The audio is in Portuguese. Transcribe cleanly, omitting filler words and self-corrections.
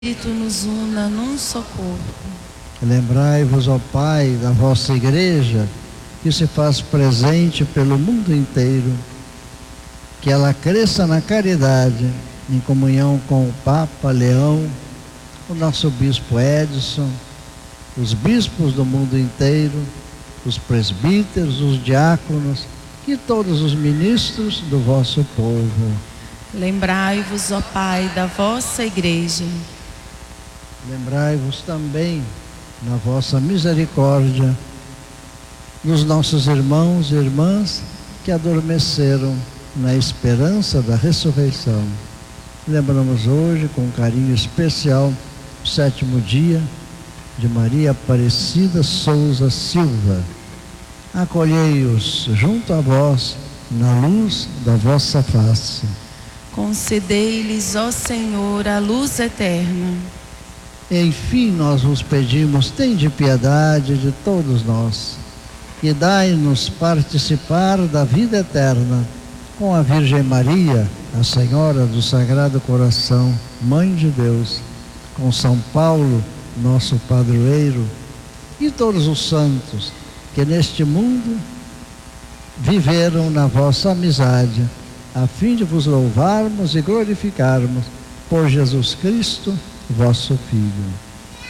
Espírito nos una num só corpo. Lembrai-vos, ó Pai, da vossa Igreja, que se faz presente pelo mundo inteiro, que ela cresça na caridade, em comunhão com o Papa Leão, o nosso Bispo Edson, os bispos do mundo inteiro, os presbíteros, os diáconos e todos os ministros do vosso povo. Lembrai-vos, ó Pai, da vossa Igreja. Lembrai-vos também, na vossa misericórdia, dos nossos irmãos e irmãs que adormeceram na esperança da ressurreição. Lembramos hoje, com carinho especial, o 7º dia de Maria Aparecida Souza Silva. Acolhei-os junto a vós, na luz da vossa face. Concedei-lhes, ó Senhor, a luz eterna. Enfim, nós vos pedimos, tende piedade de todos nós e dai-nos participar da vida eterna com a Virgem Maria, a Senhora do Sagrado Coração, Mãe de Deus, com São Paulo, nosso padroeiro, e todos os santos que neste mundo viveram na vossa amizade, a fim de vos louvarmos e glorificarmos por Jesus Cristo, vosso Filho.